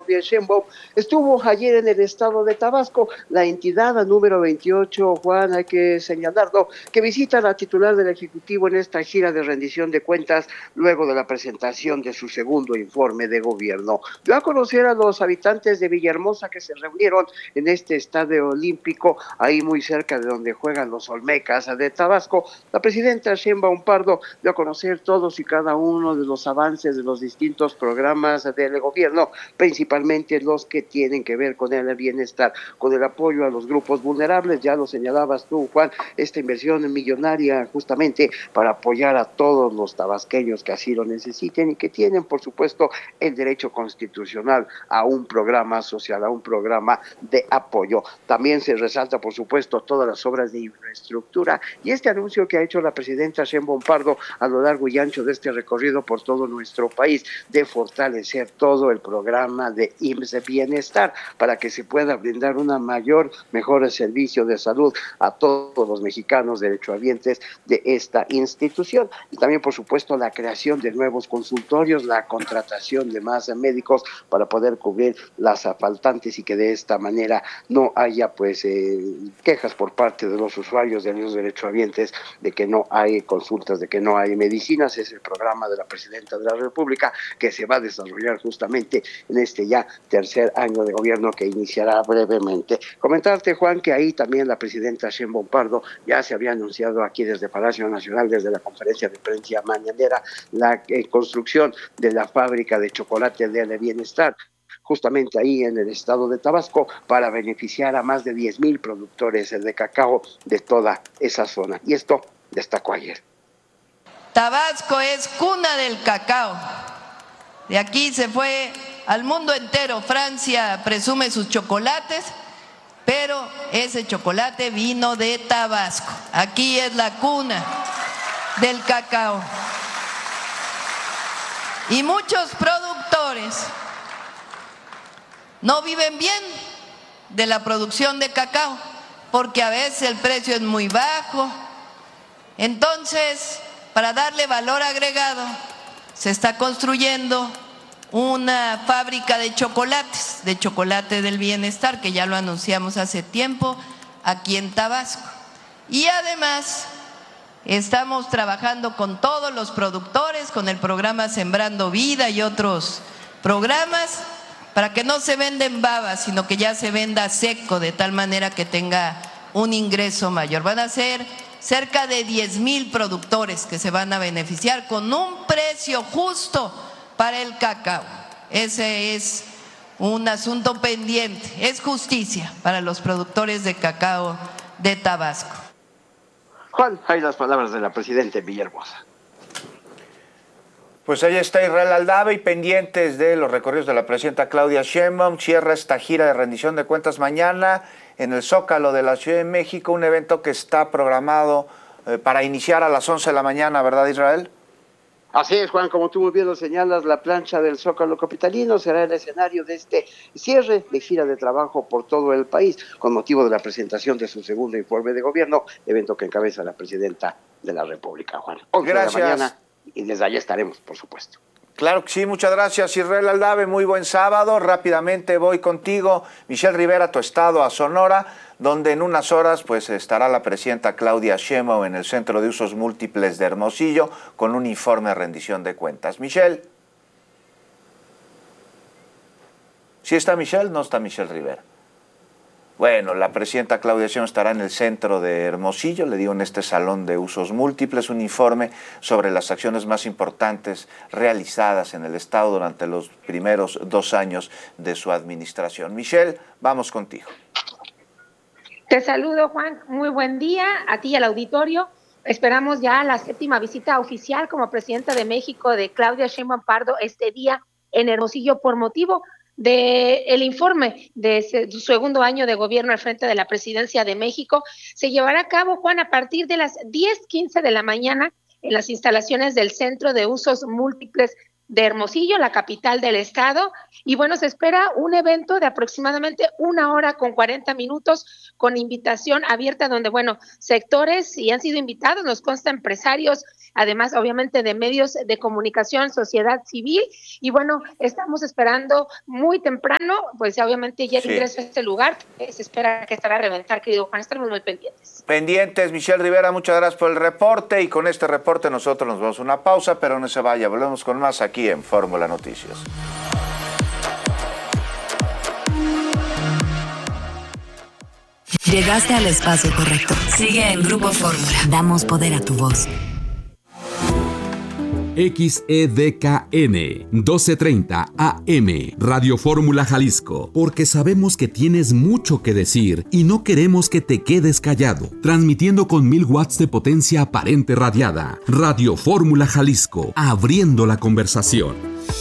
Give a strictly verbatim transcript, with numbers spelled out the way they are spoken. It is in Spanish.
Claudia Sheinbaum estuvo ayer en el estado de Tabasco, la entidad número veintiocho, Juan, hay que señalarlo, que visita a la titular del Ejecutivo en esta gira de rendición de cuentas luego de la presentación de su segundo informe de gobierno. Dio a conocer a los habitantes de Villahermosa que se reunieron en este estadio olímpico, ahí muy cerca de donde juegan los Olmecas de Tabasco. La presidenta Sheinbaum Pardo dio a conocer todos y cada uno de los avances de los distintos programas del gobierno, principalmente los que tienen que ver con el bienestar, con el apoyo a los grupos vulnerables. Ya lo señalabas tú, Juan, esta inversión millonaria justamente para apoyar a todos los tabasqueños que así lo necesiten y que tienen, por supuesto, el derecho constitucional a un programa social, a un programa de apoyo. También se resalta, por supuesto, todas las obras de infraestructura y este anuncio que ha hecho la presidenta Sheinbaum Pardo a lo largo y ancho de este recorrido por todo nuestro país, de fortalecer todo el programa de I M S S Bienestar para que se pueda brindar una mayor, mejor servicio de salud a todos los mexicanos derechohabientes de esta institución. Y también, por supuesto, la creación de nuevos consultorios, la contratación de más médicos para poder cubrir las faltantes y que de esta manera no haya pues eh, quejas por parte de los usuarios de los derechohabientes de que no hay consultas, de que no hay medicinas. Es el programa de la presidenta de la República que se va a desarrollar justamente en este ya tercer año de gobierno que iniciará brevemente. Comentarte, Juan, que ahí también la presidenta Sheinbaum Pardo ya se había anunciado aquí desde Palacio Nacional, desde la conferencia de prensa mañanera, la eh, construcción de la fábrica de chocolate del bienestar, justamente ahí en el estado de Tabasco, para beneficiar a más de diez mil productores de cacao de toda esa zona. Y esto destacó ayer. Tabasco es cuna del cacao. De aquí se fue al mundo entero. Francia presume sus chocolates, pero ese chocolate vino de Tabasco. Aquí es la cuna del cacao. Y muchos productores no viven bien de la producción de cacao, porque a veces el precio es muy bajo. Entonces, para darle valor agregado, se está construyendo una fábrica de chocolates, de chocolate del bienestar, que ya lo anunciamos hace tiempo aquí en Tabasco. Y además estamos trabajando con todos los productores, con el programa Sembrando Vida y otros programas, para que no se venda en baba, sino que ya se venda seco, de tal manera que tenga un ingreso mayor. Van a ser cerca de diez mil productores que se van a beneficiar con un precio justo para el cacao. Ese es un asunto pendiente, es justicia para los productores de cacao de Tabasco. Juan, hay las palabras de la presidenta Villahermosa. Pues ahí está Israel Aldave, y pendientes de los recorridos de la presidenta Claudia Sheinbaum. Cierra esta gira de rendición de cuentas mañana en el Zócalo de la Ciudad de México, un evento que está programado eh, para iniciar a las once de la mañana, ¿verdad, Israel? Así es, Juan, como tú muy bien lo señalas, la plancha del Zócalo capitalino será el escenario de este cierre de gira de trabajo por todo el país, con motivo de la presentación de su segundo informe de gobierno, evento que encabeza la presidenta de la República, Juan. once Gracias. De la mañana, y desde allá estaremos, por supuesto. Claro que sí, muchas gracias, Israel Aldave, muy buen sábado. Rápidamente voy contigo, Michelle Rivera, a tu estado, a Sonora, donde en unas horas pues estará la presidenta Claudia Sheinbaum en el Centro de Usos Múltiples de Hermosillo con un informe de rendición de cuentas. Michelle. ¿Sí está Michelle? No está Michelle Rivera. Bueno, la presidenta Claudia Sheinbaum estará en el centro de Hermosillo, le digo, en este salón de usos múltiples, un informe sobre las acciones más importantes realizadas en el Estado durante los primeros dos años de su administración. Michelle, vamos contigo. Te saludo, Juan. Muy buen día a ti y al auditorio. Esperamos ya la séptima visita oficial como presidenta de México de Claudia Sheinbaum Pardo este día en Hermosillo por motivo de el informe de su segundo año de gobierno al frente de la presidencia de México. Se llevará a cabo, Juan, a partir de las diez quince de la mañana en las instalaciones del Centro de Usos Múltiples de Hermosillo, la capital del estado. Y bueno, se espera un evento de aproximadamente una hora con cuarenta minutos con invitación abierta donde, bueno, sectores y han sido invitados, nos consta empresarios, además obviamente de medios de comunicación, sociedad civil, y bueno, estamos esperando muy temprano, pues obviamente ya el sí. ingreso a este lugar, se espera que estará a reventar, querido Juan, estamos muy pendientes. Pendientes, Michelle Rivera, muchas gracias por el reporte, y con este reporte nosotros nos vamos a una pausa, pero no se vaya, volvemos con más aquí en Fórmula Noticias. Llegaste al espacio correcto. Sigue en Grupo Fórmula. Damos poder a tu voz. X E D K N doce treinta A M Radio Fórmula Jalisco, porque sabemos que tienes mucho que decir y no queremos que te quedes callado. Transmitiendo con mil watts de potencia aparente radiada. Radio Fórmula Jalisco, abriendo la conversación.